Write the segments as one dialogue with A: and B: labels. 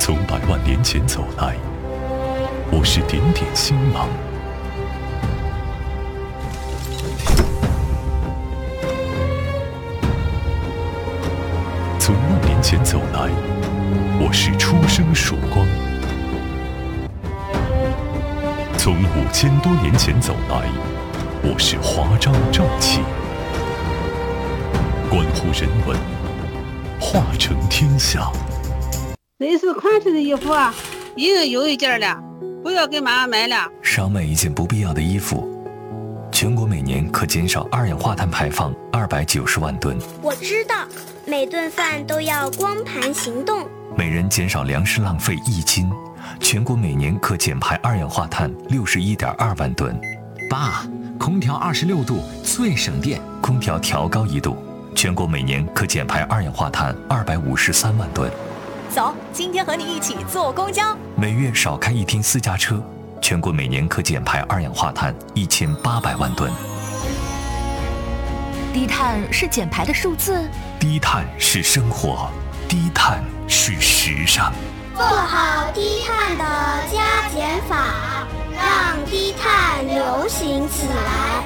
A: 从百万年前走来，我是点点星芒。从万年前走来，我是初升曙光。从5000多年前走来，我是华章正气。关乎人文，化成天下。
B: 这是款式的衣服啊，一人有一件了，不要给妈妈买了。
C: 少买一件不必要的衣服，全国每年可减少二氧化碳排放290万吨。
D: 我知道，每顿饭都要光盘行动。
C: 每人减少粮食浪费1斤，全国每年可减排二氧化碳61.2万吨。
E: 爸，空调26度最省电，
C: 空调调高1度，全国每年可减排二氧化碳253万吨。
F: 走，今天和你一起坐公交。
C: 每月少开1天私家车，全国每年可减排二氧化碳1800万吨。
F: 低碳是减排的数字，
C: 低碳是生活，低碳是时尚。
D: 做好低碳的加减法，让低碳流行起来。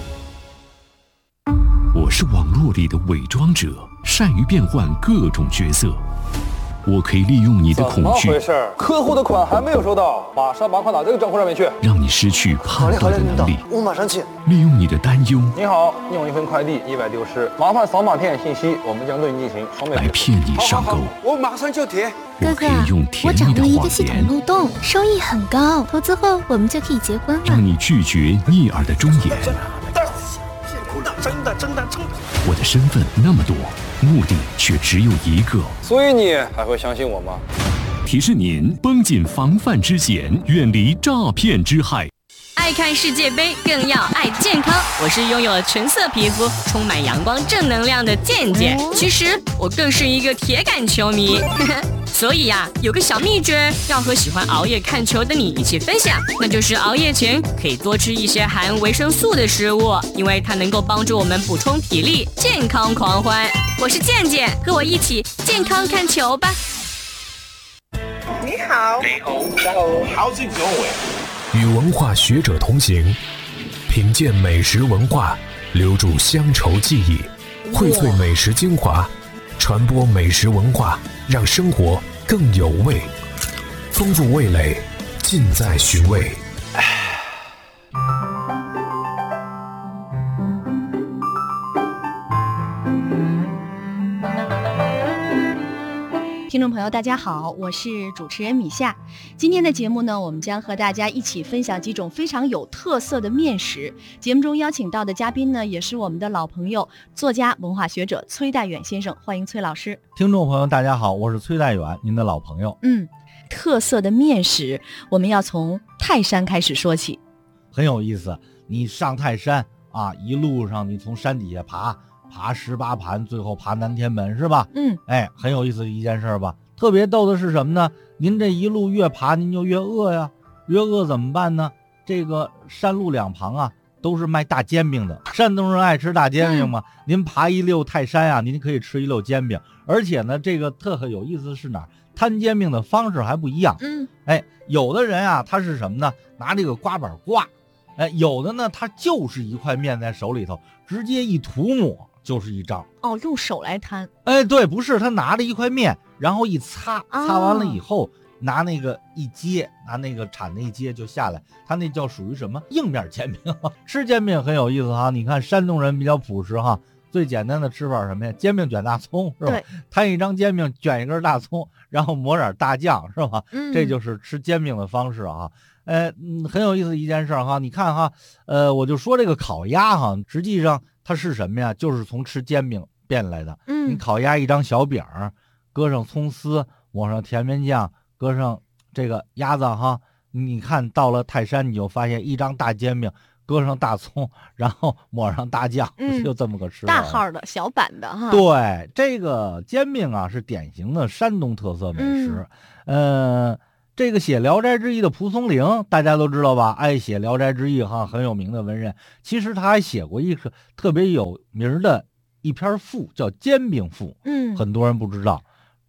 A: 我是网络里的伪装者，善于变换各种角色。我可以利用你的恐惧。
G: 怎么回事？客户的款还没有收到，马上把款打这个账户上面去。
A: 让你失去判断的能力。
G: 我马上去。
A: 利用你的担忧。
G: 你好，你有一份快递意外丢失，麻烦扫码填写信息，我们将对你进行双倍
A: 来骗你上钩。
G: 我马上就填。
A: 我可以用甜蜜的
H: 我掌握一
A: 谎
H: 个系统
A: 言，
H: 漏洞，收益很高，投资后我们就可以结婚了。
A: 让你拒绝逆耳的忠言。
G: 真的。
A: 我的身份那么多，目的却只有一个。
G: 所以你还会相信我吗？
A: 提示您绷紧防范之弦，远离诈骗之害。
I: 爱看世界杯，更要爱健康。我是拥有了纯色皮肤、充满阳光正能量的健健。其实我更是一个铁杆球迷，所以呀，有个小秘诀要和喜欢熬夜看球的你一起分享，那就是熬夜前可以多吃一些含维生素的食物，因为它能够帮助我们补充体力，健康狂欢。我是健健，和我一起健康看球吧。
J: 你好，好久不见。
K: 与文化学者同行，品鉴美食文化，留住乡愁记忆，荟萃美食精华，传播美食文化，让生活更有味，丰富味蕾，尽在寻味。
L: 听众朋友大家好，我是主持人米夏。今天的节目呢，我们将和大家一起分享几种非常有特色的面食。节目中邀请到的嘉宾呢，也是我们的老朋友，作家、文化学者崔代远先生，欢迎崔老师。
M: 听众朋友大家好，我是崔代远，您的老朋友。
L: 特色的面食，我们要从泰山开始说起。
M: 很有意思，你上泰山啊，一路上你从山底下爬18盘，最后爬南天门，是吧？很有意思的一件事吧。特别逗的是什么呢？您这一路越爬，您就越饿呀。越饿怎么办呢？这个山路两旁啊，都是卖大煎饼的。山东人爱吃大煎饼嘛。您爬一溜泰山啊，您可以吃一溜煎饼。而且呢，这个特有意思的是哪儿？摊煎饼的方式还不一样。有的人啊，他是什么呢？拿这个刮板刮。有的呢，他就是一块面在手里头，直接一涂抹。就是一张
L: 用手来摊。
M: 对，不是，他拿着一块面，然后一擦完了以后，拿那个一接，拿那个铲子一接就下来，他那叫属于什么硬面煎饼。吃煎饼很有意思哈，你看山东人比较朴实哈，最简单的吃法是什么呀？煎饼卷大葱是吧？摊一张煎饼，卷一根大葱，然后抹点大酱是吧？这就是吃煎饼的方式啊。很有意思的一件事哈，你看哈，我就说这个烤鸭哈，实际上它是什么呀？就是从吃煎饼变来的。你烤鸭一张小饼，搁上葱丝，抹上甜面酱，搁上这个鸭子哈。你看到了泰山，你就发现一张大煎饼，搁上大葱，然后抹上大酱，就这么个吃法。
L: 大号的小版的哈。
M: 对，这个煎饼啊是典型的山东特色美食。这个写《聊斋志异》的蒲松龄大家都知道吧？写《聊斋志异》哈，很有名的文人。其实他还写过一个特别有名的一篇赋，叫《煎饼赋》。很多人不知道。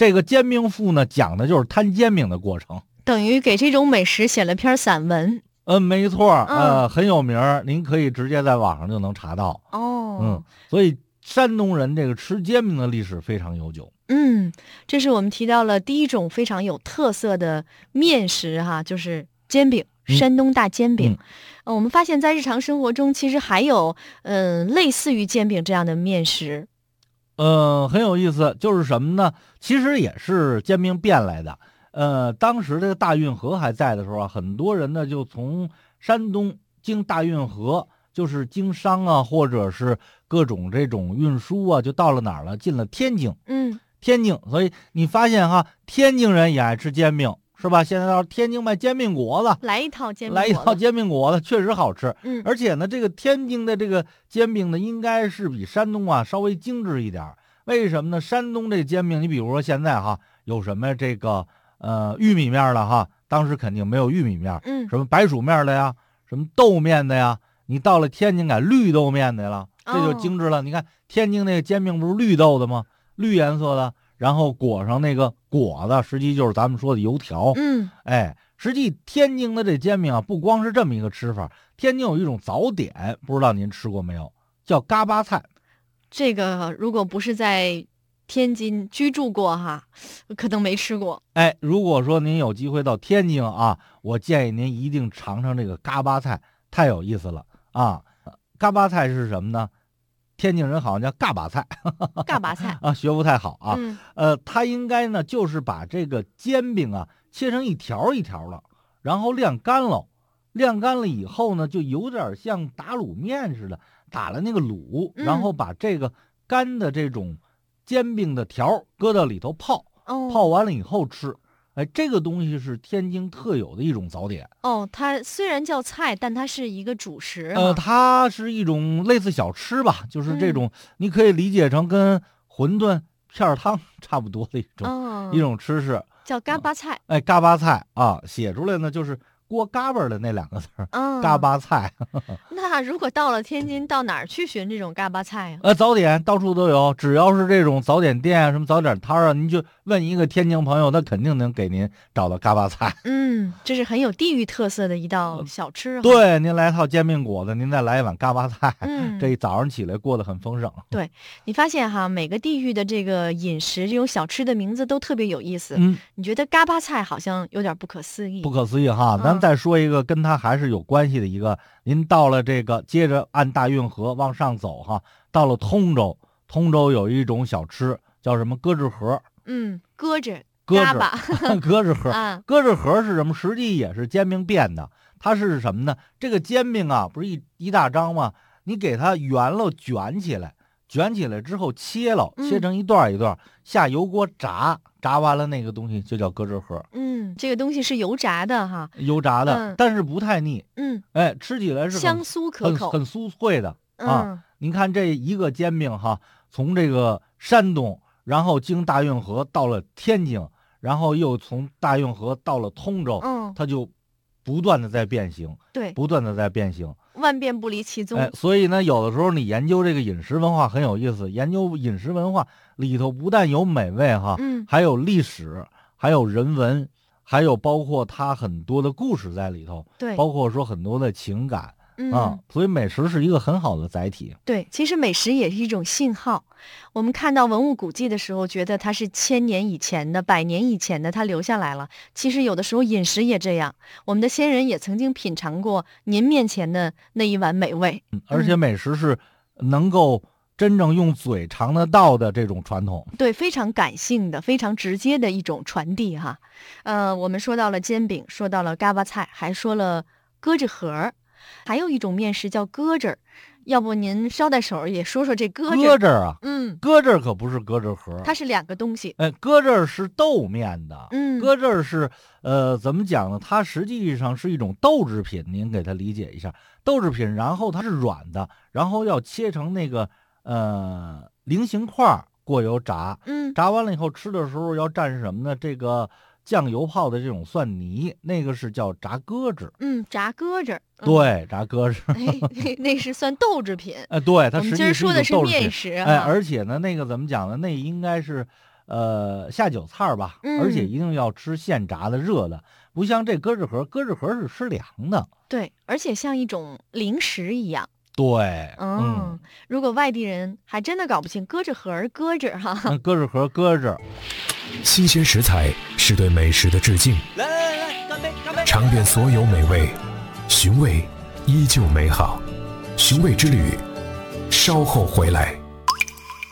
M: 这个煎饼赋呢，讲的就是摊煎饼的过程，
L: 等于给这种美食写了篇散文。
M: 没错，很有名，您可以直接在网上就能查到。所以山东人这个吃煎饼的历史非常悠久。
L: 这是我们提到了第一种非常有特色的面食哈，就是煎饼，山东大煎饼。我们发现在日常生活中其实还有类似于煎饼这样的面食。
M: 很有意思，就是什么呢？其实也是煎饼变来的。当时这个大运河还在的时候啊，很多人呢就从山东经大运河，就是经商啊，或者是各种这种运输啊，就到了哪儿了？进了天津。天津，所以你发现哈，天津人也爱吃煎饼，是吧？现在到天津卖煎饼果子，
L: 来一套煎饼果子
M: 确实好吃。而且呢，这个天津的这个煎饼呢，应该是比山东啊稍微精致一点。为什么呢？山东这煎饼，你比如说现在哈，有什么这个玉米面了哈，当时肯定没有玉米面，什么白薯面的呀，什么豆面的呀，你到了天津改绿豆面的了，这就精致了。你看天津那个煎饼不是绿豆的吗？绿颜色的，然后裹上那个果子，实际就是咱们说的油条。实际天津的这煎饼啊，不光是这么一个吃法，天津有一种早点，不知道您吃过没有，叫嘎巴菜。
L: 这个如果不是在天津居住过哈，可能没吃过。
M: 如果说您有机会到天津啊，我建议您一定尝尝这个嘎巴菜，太有意思了啊！嘎巴菜是什么呢？天津人好像叫嘎巴菜，
L: 嘎巴菜
M: 啊，学不太好啊。它应该呢就是把这个煎饼啊切成一条一条的，然后晾干了，晾干了以后呢，就有点像打卤面似的，打了那个卤，然后把这个干的这种煎饼的条搁到里头泡，泡完了以后吃。这个东西是天津特有的一种早点。
L: 它虽然叫菜，但它是一个主食。
M: 它是一种类似小吃吧，就是这种，你可以理解成跟馄饨片汤差不多的一种吃食，
L: 叫嘎巴菜。
M: 嘎巴菜啊，写出来呢就是锅嘎巴的那2个字，嘎巴菜。
L: 那如果到了天津，到哪儿去寻这种嘎巴菜
M: 早点到处都有，只要是这种早点店啊，什么早点摊啊，您就问一个天津朋友，他肯定能给您找到嘎巴菜。
L: 这是很有地域特色的一道小吃。
M: 对，您来套煎饼果子，您再来一碗嘎巴菜，这一早上起来过得很丰盛。
L: 对，你发现哈，每个地域的这个饮食，这种小吃的名字都特别有意思。你觉得嘎巴菜好像有点不可思议？
M: 不可思议哈，咱再说一个跟它还是有关系的一个，您到了这个，接着按大运河往上走哈，到了通州，通州有一种小吃叫什么咯吱盒。
L: 咯吱
M: 咯吱盒，咯吱盒是什么？实际也是煎饼变的。它是什么呢？这个煎饼啊，不是一大张吗？你给它圆了卷起来，卷起来之后切了，切成一段一段，下油锅炸，炸完了那个东西就叫咯吱盒。
L: 这个东西是油炸的哈，
M: 油炸的，但是不太腻。吃起来是
L: 香酥可口，
M: 很酥脆的啊。您看这一个煎饼哈，从这个山东，然后经大运河到了天津，然后又从大运河到了通州，它就不断的在变形，
L: 对，
M: 不断的在变形，
L: 万变不离其宗。
M: 所以呢，有的时候你研究这个饮食文化很有意思，研究饮食文化里头不但有美味哈，还有历史，还有人文，还有包括它很多的故事在里头，
L: 对，
M: 包括说很多的情感。所以美食是一个很好的载体。
L: 对，其实美食也是一种信号。我们看到文物古迹的时候，觉得它是1000年以前的、100年以前的，它留下来了。其实有的时候饮食也这样，我们的先人也曾经品尝过您面前的那一碗美味。
M: 而且美食是能够真正用嘴尝得到的这种传统。
L: 对，非常感性的、非常直接的一种传递哈。我们说到了煎饼，说到了嘎巴菜，还说了咯吱盒。还有一种面食叫咯吱，要不您捎带手也说说这咯吱？
M: 咯吱啊，咯吱可不是咯吱盒，
L: 它是2个东西。
M: 咯吱是豆面的，咯吱是怎么讲呢？它实际上是一种豆制品，您给它理解一下，豆制品，然后它是软的，然后要切成那个菱形块，过油炸，炸完了以后吃的时候要蘸什么呢？这个酱油泡的这种蒜泥，那个是叫炸咯吱。
L: 炸咯吱。
M: 对，炸咯吱。
L: 那是算豆制品。
M: 对，它实际是一种豆制品。
L: 我们今儿说的是面食。
M: 而且呢，那个怎么讲呢？那应该是下酒菜吧，而且一定要吃现炸的热的，不像这咯吱盒，咯吱盒是吃凉的。
L: 对，而且像一种零食一样。
M: 对，
L: 如果外地人还真的搞不清咯吱盒咯吱哈，
M: 咯吱盒咯吱。
K: 新鲜食材是对美食的致敬，
J: 来，干杯，干杯！
K: 尝遍所有美味，寻味依旧美好。寻味之旅，稍后回来。